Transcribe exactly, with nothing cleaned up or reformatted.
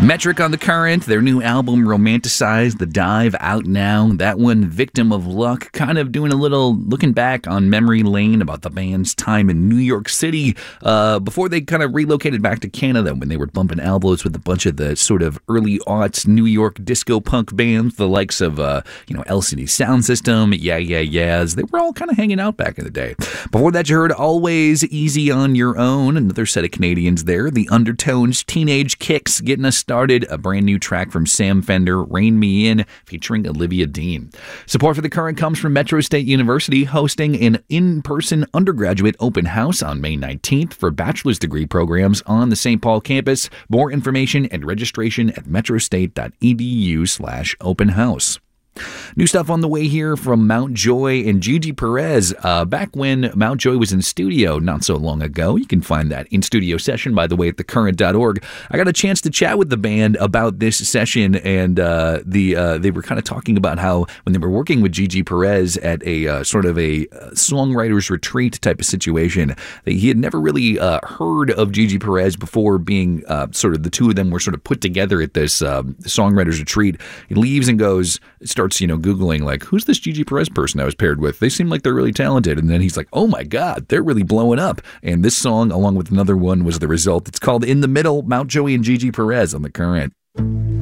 Metric on the Current, their new album Romanticize the Dive, out now. That one, Victim of Luck, kind of doing a little looking back on memory lane about the band's time in New York City uh, before they kind of relocated back to Canada when they were bumping albums with a bunch of the sort of early aughts New York disco punk bands, the likes of, uh, you know, L C D Sound System, Yeah Yeah Yeahs. They were all kind of hanging out back in the day. Before that, you heard Always Easy on Your Own, another set of Canadians there. The Undertones, Teenage Kicks, getting us started. A brand new track from Sam Fender, Rein Me In, featuring Olivia Dean. Support for The Current comes from Metro State University, hosting an in-person undergraduate open house on May nineteenth for bachelor's degree programs on the Saint Paul campus. More information and registration at metrostate.edu slash open house. New stuff on the way here from Mount Joy and Gigi Perez. Uh, back when Mount Joy was in studio not so long ago, you can find that in-studio session, by the way, at the current dot org. I got a chance to chat with the band about this session, and uh, the uh, they were kind of talking about how when they were working with Gigi Perez at a uh, sort of a uh, songwriter's retreat type of situation, that he had never really uh, heard of Gigi Perez before being uh, sort of the two of them were sort of put together at this uh, songwriter's retreat. He leaves and goes, starts, you know, Googling, like, who's this Gigi Perez person I was paired with? They seem like they're really talented. And then he's like, oh my God, they're really blowing up. And this song, along with another one, was the result. It's called In the Middle, Mount Joy and Gigi Perez on The Current.